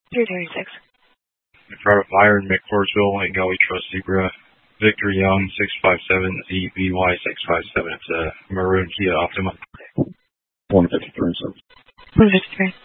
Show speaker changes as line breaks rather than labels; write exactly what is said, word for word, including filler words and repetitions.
three thirty-six.
Private Byron, McCorsville, Lake Gully Trust Supra. Victor Young, six five seven, Z B Y six five seven. It's a maroon Kia Optima.
one fifty-three, sir.
one fifty-three.